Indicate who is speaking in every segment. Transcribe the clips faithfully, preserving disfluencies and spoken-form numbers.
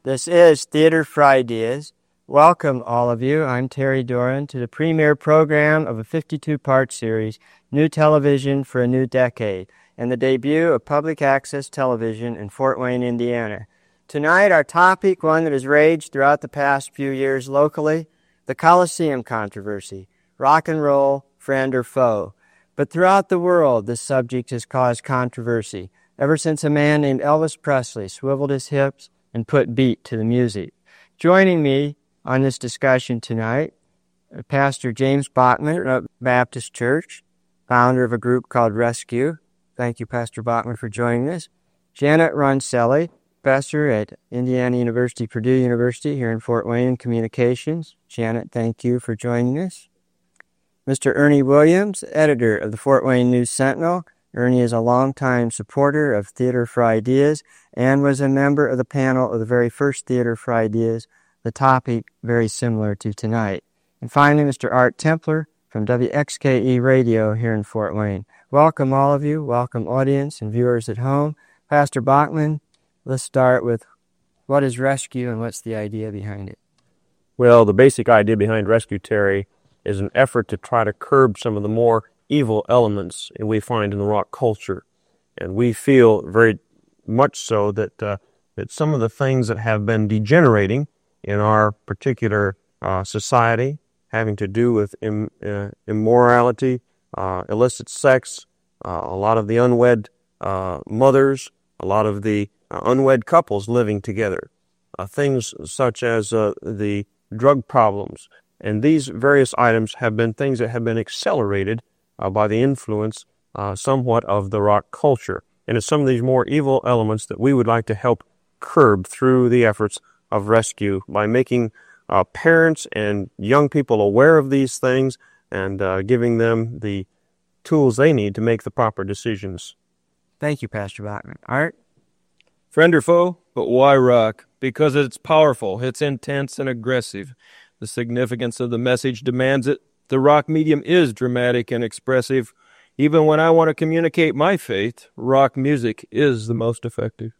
Speaker 1: This is Theater for Ideas. Welcome, all of you. I'm Terry Doran to the premiere program of a fifty-two part series, New Television for a New Decade, and the debut of public access television in Fort Wayne, Indiana. Tonight, our topic, one that has raged throughout the past few years locally, the Coliseum controversy, rock and roll, friend or foe. But throughout the world, this subject has caused controversy, ever since a man named Elvis Presley swiveled his hips and put beat to the music. Joining me on this discussion tonight, Pastor James Bachman of Baptist Church, founder of a group called Rescue. Thank you, Pastor Bachman, for joining us. Janet Roncelli, professor at Indiana University, Purdue University here in Fort Wayne in Communications. Janet, thank you for joining us. Mister Ernie Williams, editor of the Fort Wayne News Sentinel. Ernie is a longtime supporter of Theater for Ideas and was a member of the panel of the very first Theater for Ideas, the topic very similar to tonight. And finally, Mister Art Templer from W X K E Radio here in Fort Wayne. Welcome, all of you. Welcome, audience and viewers at home. Pastor Bachman, let's start with what is Rescue and what's the idea behind it?
Speaker 2: Well, the basic idea behind Rescue, Terry, is an effort to try to curb some of the more evil elements we find in the rock culture. And we feel very much so that uh, that some of the things that have been degenerating in our particular uh, society, having to do with im- uh, immorality, uh, illicit sex, uh, a lot of the unwed uh, mothers, a lot of the uh, unwed couples living together, uh, things such as uh, the drug problems. And these various items have been things that have been accelerated uh, by the influence uh, somewhat of the rock culture. And it's some of these more evil elements that we would like to help curb through the efforts of Rescue by making uh, parents and young people aware of these things and uh, giving them the tools they need to make the proper decisions.
Speaker 1: Thank you, Pastor Bachman. Art?
Speaker 3: Friend or foe, but why rock? Because it's powerful, it's intense and aggressive. The significance of the message demands it. The rock medium is dramatic and expressive. Even when I want to communicate my faith, rock music is the most effective.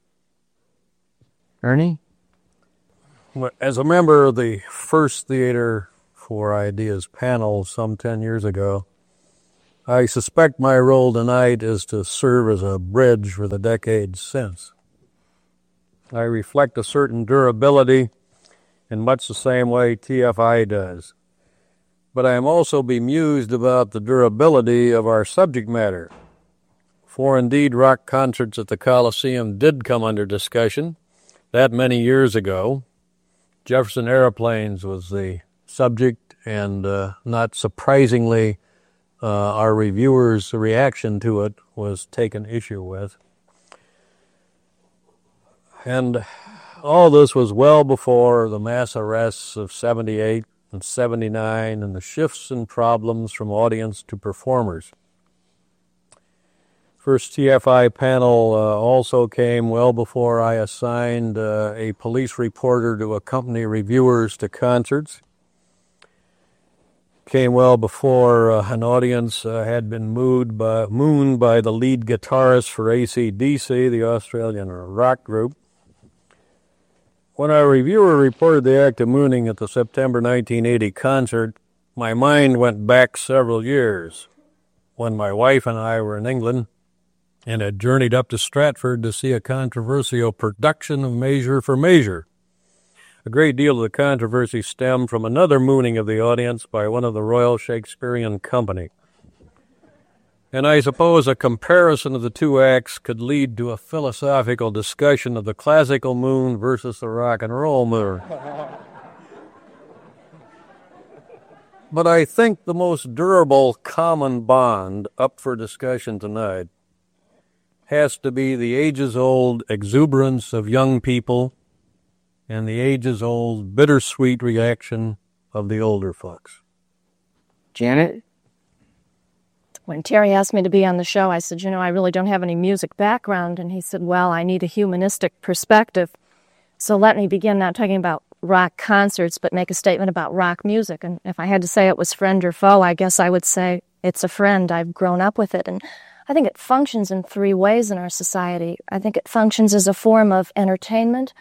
Speaker 1: Ernie?
Speaker 4: As a member of the first Theater for Ideas panel some ten years ago, I suspect my role tonight is to serve as a bridge for the decades since. I reflect a certain durability in much the same way T F I does. But I am also bemused about the durability of our subject matter. For indeed, rock concerts at the Coliseum did come under discussion that many years ago. Jefferson Airplanes was the subject, and uh, not surprisingly, uh, our reviewers' reaction to it was taken issue with. And all this was well before the mass arrests of seventy-eight and seventy-nine and the shifts in problems from audience to performers. First T F I panel uh, also came well before I assigned uh, a police reporter to accompany reviewers to concerts. Came well before uh, an audience uh, had been moved by, mooned by the lead guitarist for A C D C, the Australian rock group. When our reviewer reported the act of mooning at the September nineteen eighty concert, my mind went back several years when my wife and I were in England and had journeyed up to Stratford to see a controversial production of Measure for Measure. A great deal of the controversy stemmed from another mooning of the audience by one of the Royal Shakespearean Company. And I suppose a comparison of the two acts could lead to a philosophical discussion of the classical moon versus the rock and roll moon. But I think the most durable common bond up for discussion tonight has to be the ages-old exuberance of young people and the ages-old bittersweet reaction of the older folks.
Speaker 1: Janet?
Speaker 5: When Terry asked me to be on the show, I said, you know, I really don't have any music background. And he said, well, I need a humanistic perspective. So let me begin not talking about rock concerts, but make a statement about rock music. And if I had to say it was friend or foe, I guess I would say it's a friend. I've grown up with it. And I think it functions in three ways in our society. I think it functions as a form of entertainment,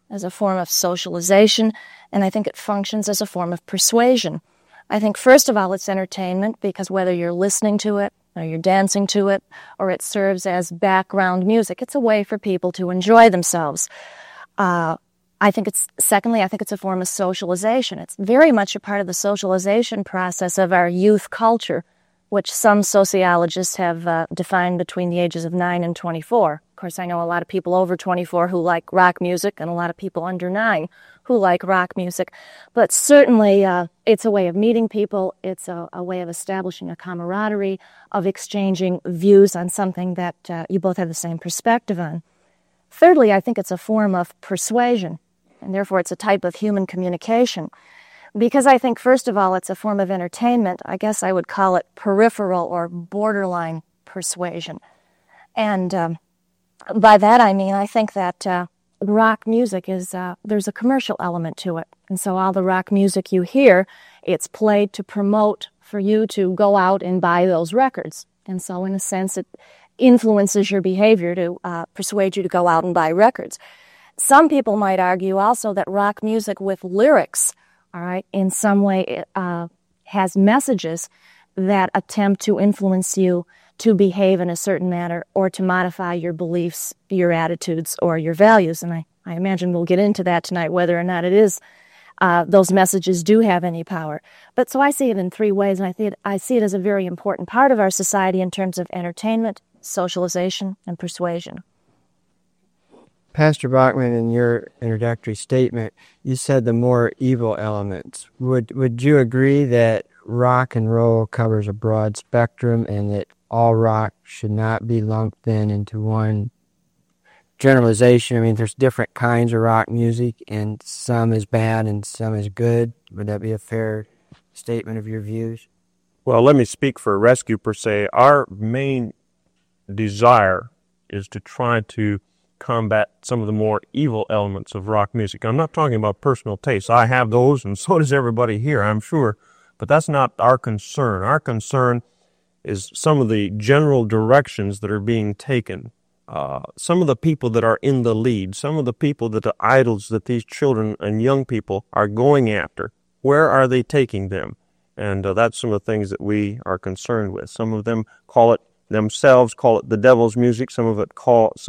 Speaker 5: as a form of socialization, and I think it functions as a form of persuasion. I think, first of all, it's entertainment, because whether you're listening to it, or you're dancing to it, or it serves as background music, it's a way for people to enjoy themselves. Uh, I think it's, secondly, I think it's a form of socialization. It's very much a part of the socialization process of our youth culture, which some sociologists have uh, defined between the ages of nine and twenty-four. Of course, I know a lot of people over twenty-four who like rock music, and a lot of people under nine who like rock music. But certainly, uh, it's a way of meeting people. It's a, a way of establishing a camaraderie, of exchanging views on something that uh, you both have the same perspective on. Thirdly, I think it's a form of persuasion, and therefore it's a type of human communication. Because I think, first of all, it's a form of entertainment. I guess I would call it peripheral or borderline persuasion. And um, by that I mean I think that uh, rock music is, uh, there's a commercial element to it. And so all the rock music you hear, it's played to promote for you to go out and buy those records. And so in a sense, it influences your behavior to uh, persuade you to go out and buy records. Some people might argue also that rock music with lyrics, all right, in some way uh, has messages that attempt to influence you to behave in a certain manner or to modify your beliefs, your attitudes, or your values. And I, I imagine we'll get into that tonight, whether or not it is, uh, those messages do have any power. But so I see it in three ways, and I, think I see it as a very important part of our society in terms of entertainment, socialization, and persuasion.
Speaker 1: Pastor Bachman, in your introductory statement, you said the more evil elements. Would would you agree that rock and roll covers a broad spectrum and that all rock should not be lumped then into one generalization? I mean, there's different kinds of rock music, and some is bad and some is good. Would that be a fair statement of your views?
Speaker 2: Well, let me speak for Rescue per se. Our main desire is to try to combat some of the more evil elements of rock music. I'm not talking about personal tastes. I have those, and so does everybody here, I'm sure. But that's not our concern. Our concern is some of the general directions that are being taken. Uh, some of the people that are in the lead, some of the people that the idols that these children and young people are going after, where are they taking them? And uh, that's some of the things that we are concerned with. Some of them call it themselves, call it the devil's music. Some of it call